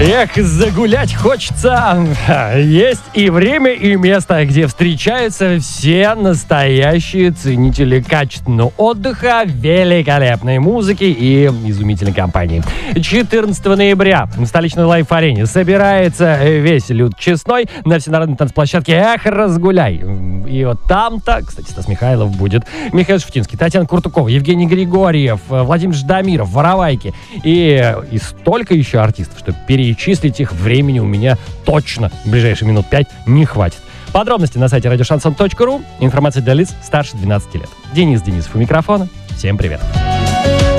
Эх, загулять хочется. Есть и время, и место, где встречаются все настоящие ценители качественного отдыха, великолепной музыки и изумительной компании. 14 ноября в столичной лайф-арене собирается весь люд честной на всенародной танцплощадке «Эх, разгуляй». И вот там-то, кстати, Стас Михайлов будет, Михаил Шуфтинский, Татьяна Куртукова, Евгений Григорьев, Владимир Ждамиров, Воровайки и столько еще артистов, что перечислить их времени у меня точно в ближайшие минут 5 не хватит. Подробности на сайте radioshансон.ру. Информация для лиц старше 12 лет. Денис Денисов у микрофона. Всем привет.